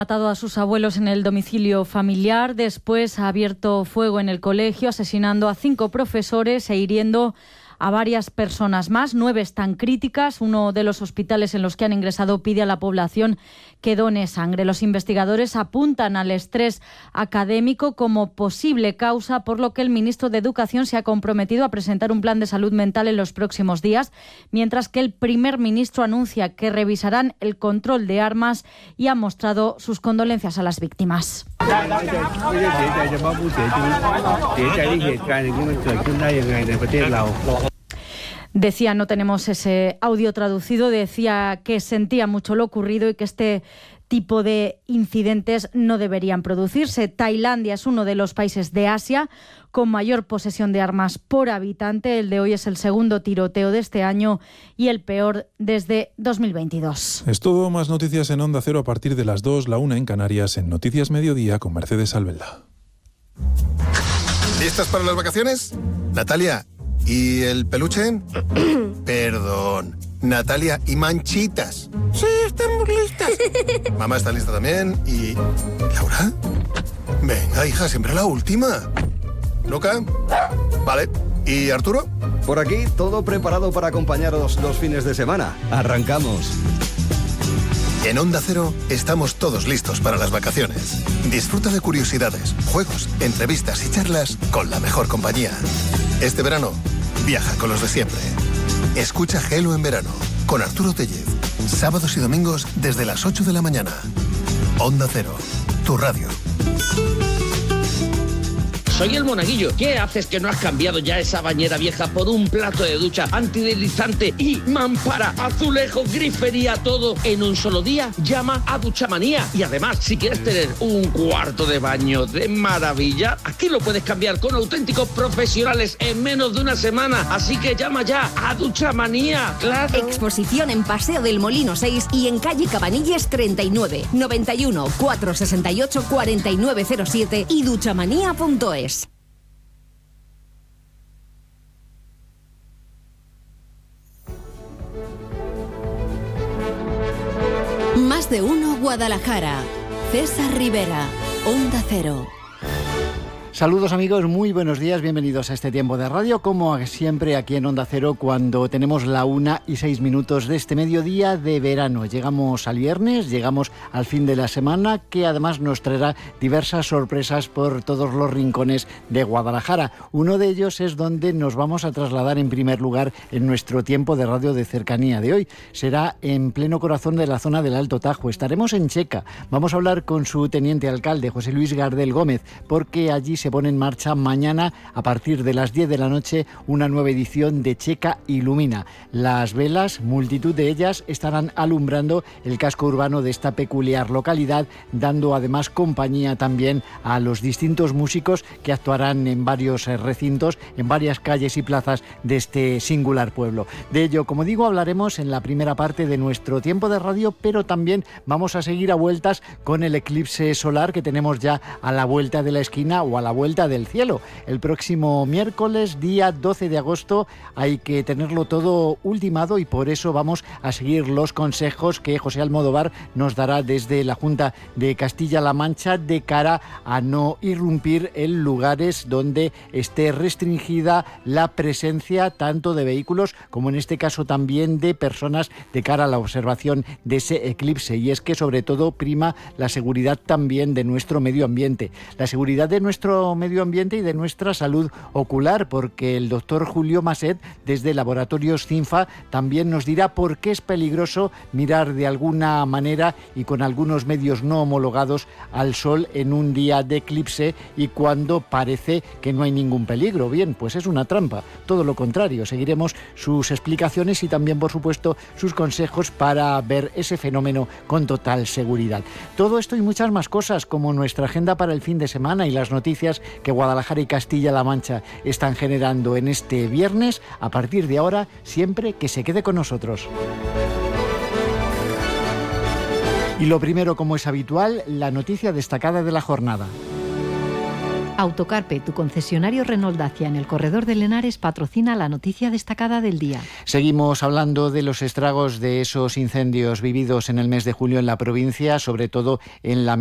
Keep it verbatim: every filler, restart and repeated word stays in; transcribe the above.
Matado a sus abuelos en el domicilio familiar, después ha abierto fuego en el colegio, asesinando a cinco profesores e hiriendo a varias personas más. Nueve están críticas. Uno de los hospitales en los que han ingresado pide a la población que done sangre. Los investigadores apuntan al estrés académico como posible causa, por lo que el ministro de Educación se ha comprometido a presentar un plan de salud mental en los próximos días, mientras que el primer ministro anuncia que revisarán el control de armas y ha mostrado sus condolencias a las víctimas. Decía, no tenemos ese audio traducido, decía que sentía mucho lo ocurrido y que este tipo de incidentes no deberían producirse. Tailandia es uno de los países de Asia con mayor posesión de armas por habitante. El de hoy es el segundo tiroteo de este año y el peor desde dos mil veintidós. Es todo, más noticias en Onda Cero a partir de las dos, la una en Canarias, en Noticias Mediodía con Mercedes Albelda. ¿Listas para las vacaciones? Natalia, ¿y el peluche? Perdón. Natalia, ¿y Manchitas? Sí, estamos listas. Mamá está lista también. ¿Y Laura? Venga, hija, siempre la última. ¿Luca? Vale. ¿Y Arturo? Por aquí, todo preparado para acompañaros los fines de semana. Arrancamos. En Onda Cero estamos todos listos para las vacaciones. Disfruta de curiosidades, juegos, entrevistas y charlas con la mejor compañía. Este verano, viaja con los de siempre. Escucha Gelo en verano con Arturo Tellez. Sábados y domingos desde las ocho de la mañana. Onda Cero, tu radio. Soy el Monaguillo. ¿Qué haces que no has cambiado ya esa bañera vieja por un plato de ducha antideslizante y mampara, azulejo, grifería, todo en un solo día? Llama a Duchamanía. Y además, si quieres tener un cuarto de baño de maravilla, aquí lo puedes cambiar con auténticos profesionales en menos de una semana. Así que llama ya a Duchamanía. ¡Claro! Exposición en Paseo del Molino seis y en calle Cabanilles treinta y nueve, noventa y uno, cuatrocientos sesenta y ocho, cuarenta y nueve cero siete y duchamanía punto es. Más de uno Guadalajara. César Rivera, Onda Cero. Saludos amigos, muy buenos días, bienvenidos a este tiempo de radio, como siempre aquí en Onda Cero cuando tenemos la una y seis minutos de este mediodía de verano. Llegamos al viernes, llegamos al fin de la semana, que además nos traerá diversas sorpresas por todos los rincones de Guadalajara. Uno de ellos es donde nos vamos a trasladar en primer lugar en nuestro tiempo de radio de cercanía de hoy. Será en pleno corazón de la zona del Alto Tajo. Estaremos en Checa. Vamos a hablar con su teniente alcalde, José Luis Gardel Gómez, porque allí se pone en marcha mañana a partir de las diez de la noche una nueva edición de Checa Ilumina. Las velas, multitud de ellas, estarán alumbrando el casco urbano de esta peculiar localidad, dando además compañía también a los distintos músicos que actuarán en varios recintos, en varias calles y plazas de este singular pueblo. De ello, como digo, hablaremos en la primera parte de nuestro tiempo de radio, pero también vamos a seguir a vueltas con el eclipse solar que tenemos ya a la vuelta de la esquina o a la vuelta del cielo. El próximo miércoles, día doce de agosto, hay que tenerlo todo ultimado y por eso vamos a seguir los consejos que José Almodóvar nos dará desde la Junta de Castilla-La Mancha de cara a no irrumpir en lugares donde esté restringida la presencia tanto de vehículos como en este caso también de personas de cara a la observación de ese eclipse. Y es que sobre todo prima la seguridad también de nuestro medio ambiente. La seguridad de nuestro medio ambiente y de nuestra salud ocular, porque el doctor Julio Maset, desde Laboratorios CINFA, también nos dirá por qué es peligroso mirar de alguna manera y con algunos medios no homologados al sol en un día de eclipse y cuando parece que no hay ningún peligro. Bien, pues es una trampa, todo lo contrario. Seguiremos sus explicaciones y también, por supuesto, sus consejos para ver ese fenómeno con total seguridad. Todo esto y muchas más cosas, como nuestra agenda para el fin de semana y las noticias que Guadalajara y Castilla-La Mancha están generando en este viernes, a partir de ahora, siempre que se quede con nosotros. Y lo primero, como es habitual, la noticia destacada de la jornada. Autocarpe, tu concesionario Renault Dacia en el corredor de Lenares, patrocina la noticia destacada del día. Seguimos hablando de los estragos de esos incendios vividos en el mes de julio en la provincia, sobre todo en la